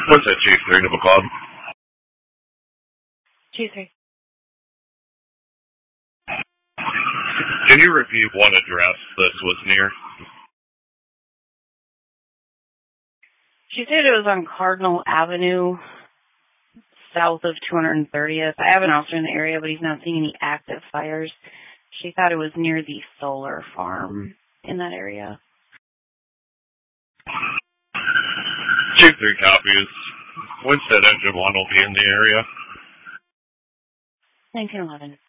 What's that, Chief 3 to Club? Chief 3. Can you repeat what address this was near? She said it was on Cardinal Avenue, south of 230th. I have an officer in the area, but he's not seeing any active fires. She thought it was near the solar farm in that area. Chief 3 copies. Winston Engine 1 will be in the area. 1911.